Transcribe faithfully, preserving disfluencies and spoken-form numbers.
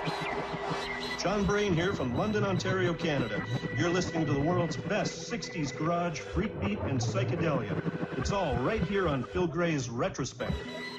John Brain here from London, Ontario, Canada. You're listening to the world's best sixties garage, freak beat, and psychedelia. It's all right here on Phil Gray's Retrospect.